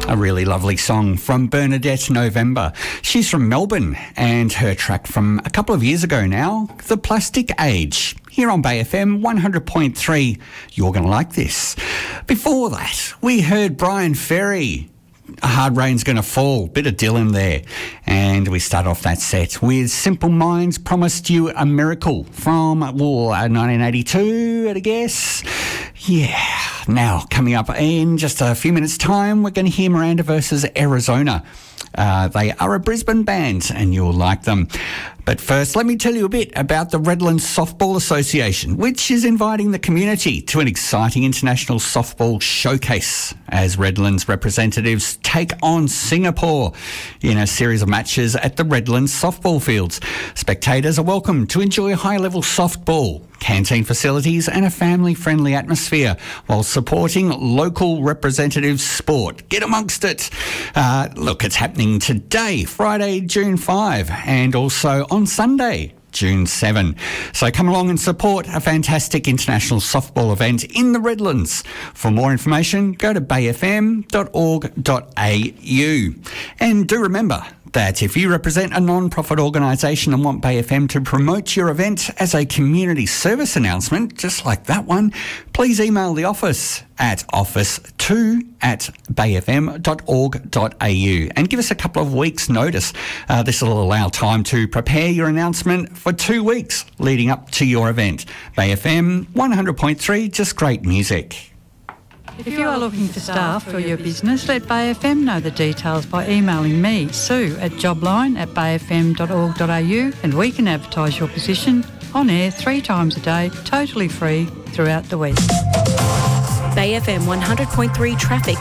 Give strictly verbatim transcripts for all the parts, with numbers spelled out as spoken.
A really lovely song from Bernadette November. She's from Melbourne, and her track from a couple of years ago now, The Plastic Age. Here on Bay F M one hundred point three, you're going to like this. Before that, we heard Brian Ferry. A hard rain's going to fall. Bit of Dylan there. And we start off that set with Simple Minds Promised You a Miracle from well, nineteen eighty-two, I guess. Yeah. Now, coming up in just a few minutes' time, we're going to hear Miranda versus Arizona. Uh, they are a Brisbane band and you'll like them. But first, let me tell you a bit about the Redlands Softball Association, which is inviting the community to an exciting international softball showcase as Redlands representatives take on Singapore in a series of matches at the Redlands softball fields. Spectators are welcome to enjoy high-level softball, canteen facilities and a family-friendly atmosphere while supporting local representative sport. Get amongst it. Uh, look, it's happening today, Friday, June fifth, and also on Sunday, June seventh. So come along and support a fantastic international softball event in the Redlands. For more information, go to bay f m dot org dot a u. And do remember that if you represent a non-profit organisation and want Bay F M to promote your event as a community service announcement, just like that one, please email the office at office two at bay f m dot org dot a u and give us a couple of weeks' notice. Uh, this will allow time to prepare your announcement for two weeks leading up to your event. Bay F M one hundred point three, just great music. If you are looking for staff for your business, let Bay F M know the details by emailing me, Sue, at jobline at bay f m dot org dot a u, and we can advertise your position on air three times a day, totally free throughout the week. Bay F M one hundred point three traffic.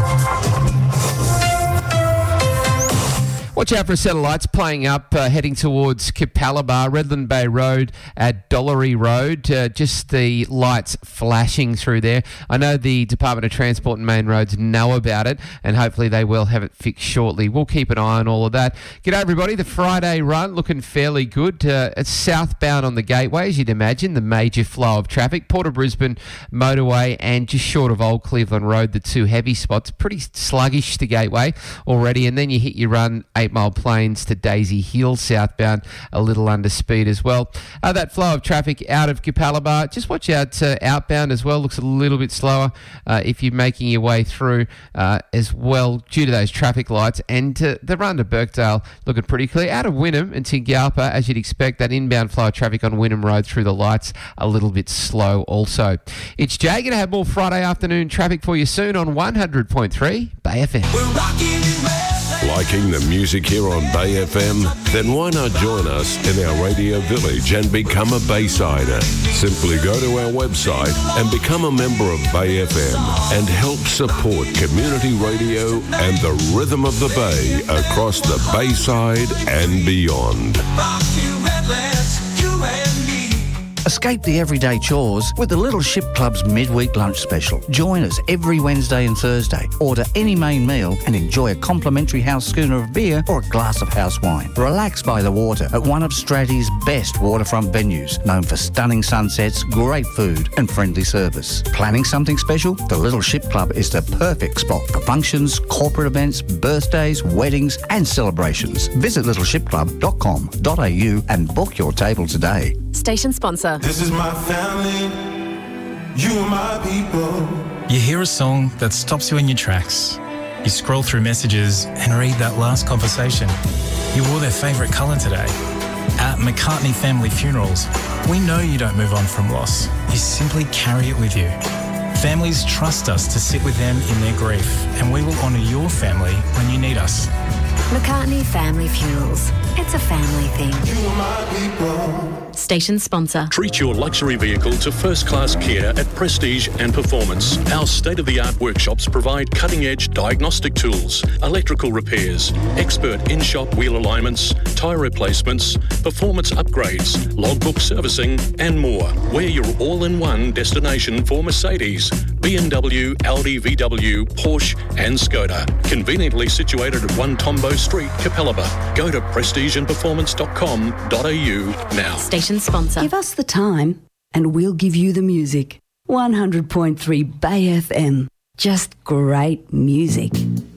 Watch out for a set of lights playing up, uh, heading towards Capalaba, Redland Bay Road at Dollery Road. Uh, just the lights flashing through there. I know the Department of Transport and Main Roads know about it, and hopefully they will have it fixed shortly. We'll keep an eye on all of that. G'day everybody, the Friday run looking fairly good. Uh, it's southbound on the Gateway, as you'd imagine, the major flow of traffic. Port of Brisbane motorway and just short of Old Cleveland Road, the two heavy spots. Pretty sluggish, the Gateway already, and then you hit your run eight Mile Plains to Daisy Hill southbound, a little under speed as well. Uh, that flow of traffic out of Capalaba, just watch out uh, outbound as well, looks a little bit slower uh, if you're making your way through uh, as well due to those traffic lights. And uh, the run to Birkdale looking pretty clear. Out of Wynnum and Tingalpa, as you'd expect, that inbound flow of traffic on Wynnum Road through the lights a little bit slow also. It's Jay, going to have more Friday afternoon traffic for you soon on one hundred point three Bay F M. We're rocking Liking the music here on Bay F M? Then why not join us in our radio village and become a Baysider? Simply go to our website and become a member of Bay F M and help support community radio and the rhythm of the Bay across the Bayside and beyond. Escape the everyday chores with the Little Ship Club's midweek lunch special. Join us every Wednesday and Thursday. Order any main meal and enjoy a complimentary house schooner of beer or a glass of house wine. Relax by the water at one of Stratty's best waterfront venues, known for stunning sunsets, great food and friendly service. Planning something special? The Little Ship Club is the perfect spot for functions, corporate events, birthdays, weddings and celebrations. Visit little ship club dot com dot a u and book your table today. Station sponsor. This is my family, you are my people. You hear a song that stops you in your tracks. You scroll through messages and read that last conversation. You wore their favourite colour today. At McCartney Family Funerals, we know you don't move on from loss. You simply carry it with you. Families trust us to sit with them in their grief, and we will honour your family when you need us. McCartney Family Funerals. It's a family thing. You are my people. Station sponsor. Treat your luxury vehicle to first-class care at Prestige and Performance. Our state-of-the-art workshops provide cutting-edge diagnostic tools, electrical repairs, expert in-shop wheel alignments, tyre replacements, performance upgrades, logbook servicing and more. We're your all-in-one destination for Mercedes, B M W, Audi, V W, Porsche and Skoda. Conveniently situated at one Tombo Street, Capalaba. Go to prestige and performance dot com dot a u now. Station sponsor. Give us the time and we'll give you the music. one hundred point three Bay F M. Just great music.